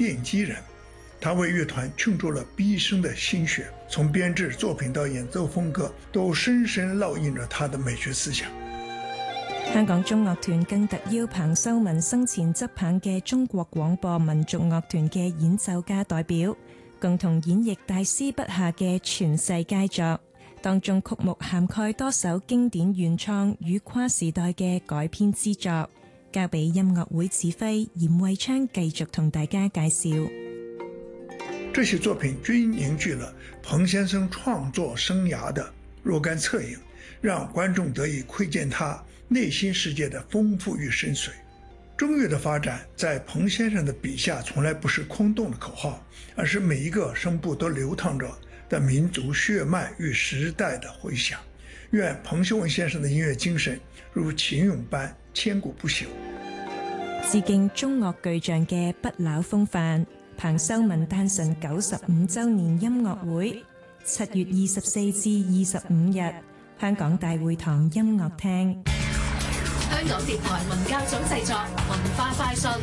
奠基人。他为乐团倾注了毕生的心血，从编制作品到演奏風格，都深深烙印着他的美學思想。 香港中樂團更特邀彭秀文生前執棒嘅中國廣播民族樂團嘅演奏家代表，共同演繹大師筆下嘅傳世佳作。當中曲目涵蓋多首經典原創與跨時代嘅改編之作。交俾音樂會指揮嚴惠昌繼續同大家介紹。 這些作品均凝聚了彭先生創作生涯的若干側影，讓觀眾得以窺見他內心世界的豐富與深邃。中樂的發展在彭先生的筆下從來不是空洞的口號，而是每一個聲部都流淌着的民族血脈與時代的回響。願彭秀文先生的音樂精神如秦勇般千古不朽。 致敬中樂巨匠嘅不朽風範，彭秀文誕辰95週年音樂會，7月24至25日，香港大會堂音樂廳。 香港電台文教組製作，文化快訊。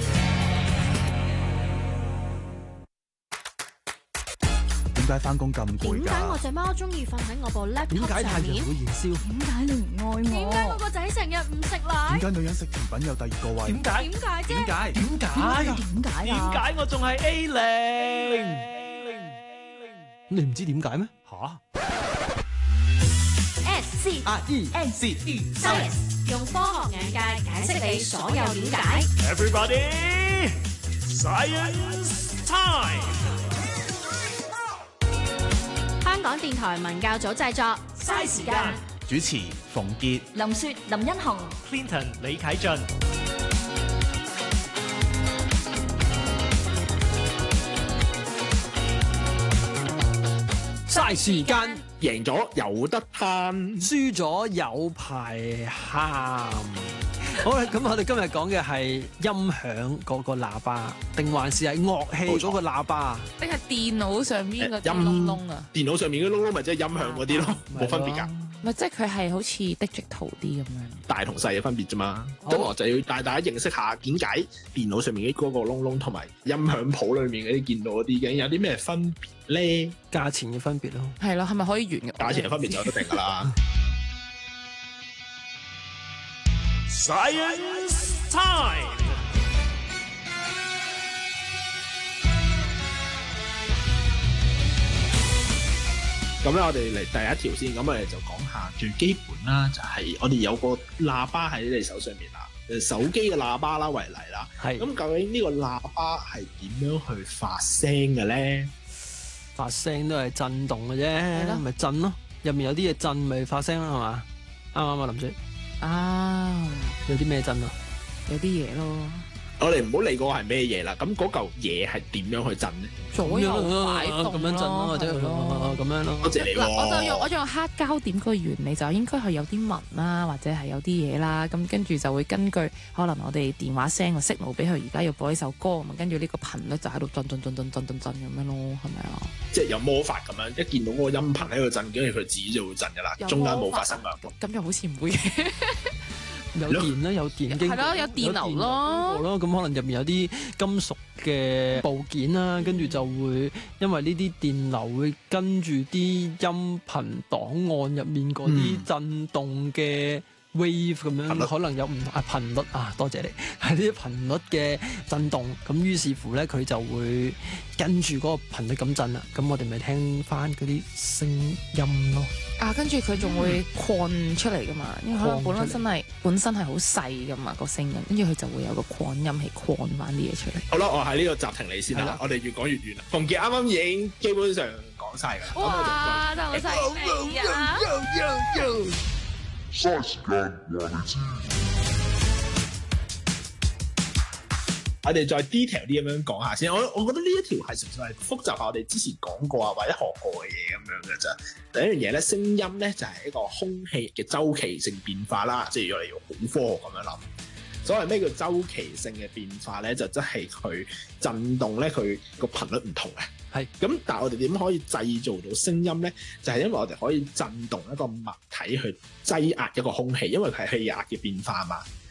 點解返工咁攰㗎？ 點解我隻貓中意瞓喺我部 laptop 點解太陽會燃燒？ 點解你唔愛我？點解我個仔成日唔食奶？ 點解女人食甜品有第二個胃？ 點解？點解啫？ 點解？點解？ 點解我仲係 A0？ 你唔知點解咩？ 吓 SCIENCE Science 用科學眼界解釋你所有點解。 Everybody Science Time。 香港電台文教組製作， 嘥時間。 主持馮傑、 林雪、林欣紅、 Clinton 李啟俊。 嘥時間，贏咗有得嘆， 輸咗有排喊。好啦，咁我哋今日講嘅係音響嗰個喇叭，定還是係樂器嗰個喇叭？ 定係電腦上面嗰啲窿窿啊？ 電腦上面嗰窿窿咪即係音響嗰啲咯，冇分別㗎。 咪即係佢係好似 digital 啲咁樣， 大同細嘅分別啫嘛。咁我就要帶大家認識下點解電腦上面嗰個窿窿同埋音響譜裏面嗰啲見到嗰啲嘅有啲咩分別咧？ 價錢嘅分別咯。 係咯，係咪可以完嘅？ 價錢嘅分別就有得定㗎啦。 Science Time。 咁咧，我哋嚟第一條先，咁我哋就講下最基本啦，就係我哋有個喇叭喺你手上面啦，手機嘅喇叭啦為例啦。 係。 咁究竟呢個喇叭係點樣去發聲嘅咧？ 發聲都係震動嘅啫，咪震咯。入面有啲嘢震，咪發聲啦，係嘛？啱唔啱啊，林雪？ 啊， 有啲咩震啊？ 有啲嘢咯。 我哋唔好理嗰個係咩嘢啦，咁嗰嚿嘢係點樣去震咧？ 左右擺動咁樣震咯，或者咁樣咯。 多謝你喎。 我就用黑膠點個原理就應該係有啲紋啦，或者係有啲嘢啦，咁跟住就會根據可能我哋電話聲個 signal 俾佢而家要播呢首歌，咁跟住呢個頻率就喺度震咁樣咯，係咪啊？ 即係有魔法咁樣，一見到嗰個音頻喺度震，跟住佢自己就會震噶啦，中間冇發生啊。 咁又好似唔會嘅。 有電啦，有電經過， 係咯，有電流咯。 咁可能入面有啲金屬嘅部件啦，跟住就會因為呢啲電流會跟住啲音頻檔案入面嗰啲震動嘅 wave 咁樣，可能有唔同頻率啊，多謝你，係呢啲頻率嘅震動，咁於是乎咧佢就會跟住嗰個頻率咁震啦，咁我哋咪聽翻嗰啲聲音咯。 啊，跟住佢仲會擴出嚟噶嘛，因為可能本身係好細噶嘛個聲音，跟住佢就會有個擴音器擴翻啲嘢出嚟。 好啦，我喺呢個暫停你先啦，我哋越講越遠啦。馮傑啱啱已經基本上講晒㗎。 哇，真係好犀利啊！ 嘥時間話你知。 我哋再 detail 啲咁樣講下先，我覺得呢一條係純粹係複雜下我哋之前講過啊或者學過嘅嘢咁樣嘅咋。第一樣嘢咧，聲音咧就係一個空氣嘅周期性變化啦，即係我哋要好科學咁樣諗。所謂咩叫周期性嘅變化咧，就即係佢震動咧，佢個頻率唔同嘅。 係咁，但係我哋點可以製造到聲音咧？就係因為我哋可以震動一個物體去擠壓一個空氣，因為佢係氣壓嘅變化嘛。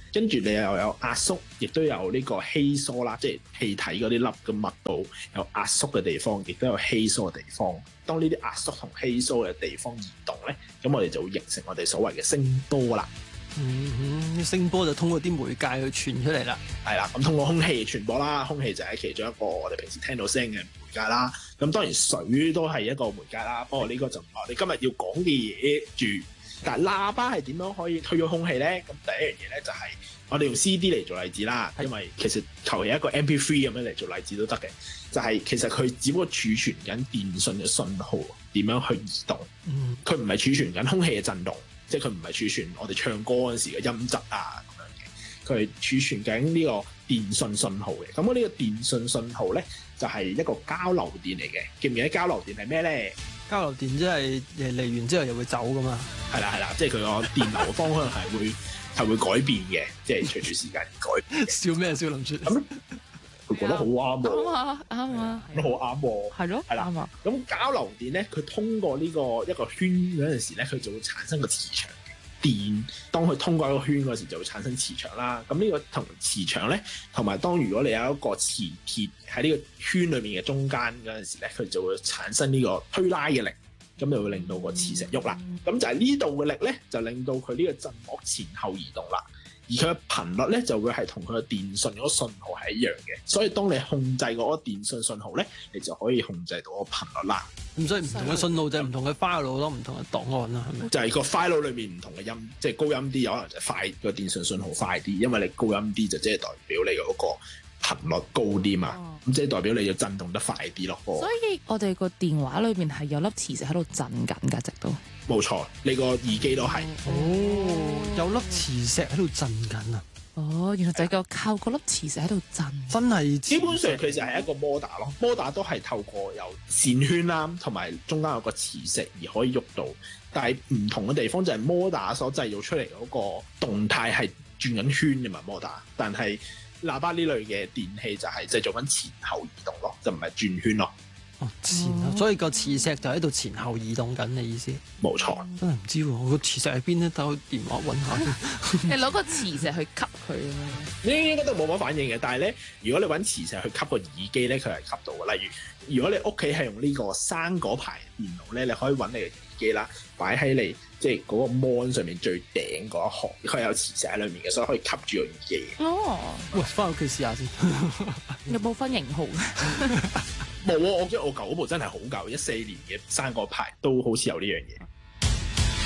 跟住你又有壓縮，亦都有呢個稀疏啦，即係氣體嗰啲粒嘅密度有壓縮嘅地方，亦都有稀疏嘅地方。當呢啲壓縮同稀疏嘅地方移動咧，咁我哋就會形成我哋所謂嘅聲波啦。 啲聲波就通過啲媒介去傳出嚟啦。 係啦，咁通過空氣傳播啦，空氣就係其中一個我哋平時聽到聲嘅媒介啦。咁當然水都係一個媒介啦，不過呢個就唔係我哋今日要講嘅嘢住。但係喇叭係點樣可以推咗空氣咧？咁第一樣嘢咧就係我哋用 CD 嚟做例子啦，因為其實求其一個 MP3 咁樣嚟做例子都得嘅。就係其實佢只不過儲存緊電訊嘅信號點樣去移動，佢唔係儲存緊空氣嘅震動，即係佢唔係儲存我哋唱歌嗰陣時嘅音質啊咁樣嘅，佢係儲存緊呢個電訊信號嘅。咁我呢個電訊信號咧就係一個交流電嚟嘅。記唔記得交流電係咩咧？ 交流電即係嚟完之後又會走噶嘛？ 係啦，即係佢個電流嘅方向係會改變嘅，即係隨住時間而改變。 笑咩？笑林雪咁佢覺得好啱喎， 啱啊， 都好啱喎， 係咯， 係啦。 啱啊。 咁交流電咧，佢通過呢個一個圈嗰陣時咧，佢就會產生個磁場。電當佢通過一個圈嗰時就會產生磁場啦。咁呢個同磁場咧，同埋當如果你有一個磁鐵喺呢個圈裏面嘅中間嗰陣時咧，佢就會產生呢個推拉嘅力，咁就會令到個磁石喐啦。咁就係呢度嘅力咧，就令到佢呢個振膜前後移動啦。而佢嘅頻率咧就會係同佢嘅電訊嗰個信號係一樣嘅，所以當你控制嗰個電訊信號咧，你就可以控制到個頻率啦。 咁所以唔同嘅信號就係唔同嘅 file 咯，唔同嘅檔案啦，係咪？ 就係個 file 裏面唔同嘅音，即係高音啲，有可能就快個電訊信號快啲，因為你高音啲就即係代表你嗰個頻率高啲嘛，咁即係代表你要震動得快啲咯。 所以我哋個電話裏面係有粒磁石喺度震緊㗎，直到。 冇錯，你個耳機都係。 有粒磁石喺度震緊啊！ 哦，原來就係靠嗰粒磁石喺度震。 真係基本上佢就係一個摩打咯，摩打都係透過有線圈啦，同埋中間有個磁石而可以喐到。但係唔同嘅地方就係摩打所製造出嚟嗰個動態係轉緊圈嘅嘛，摩打。但係喇叭呢類嘅電器就係製造緊前後移動咯，就唔係轉圈咯。 所以個磁石就喺度前後移動緊，你意思？ 冇錯。 真係唔知喎，個磁石喺邊咧？等我電話揾下。 你攞個磁石去吸佢咁樣？ 應該都冇乜反應嘅。但係咧，如果你揾磁石去吸個耳機咧，佢係吸到嘅。例如果你屋企係用呢個生果牌電腦咧，你可以揾你嘅耳機啦，擺喺你即係嗰個 mon 上面最頂嗰一行，佢有磁石喺裏面嘅，所以可以吸住個耳機。 哦， 喂，翻屋企試下先。 有冇分型號？ 冇啊！我記得我舊嗰部真係好舊，14年嘅生果牌都好似有呢樣嘢。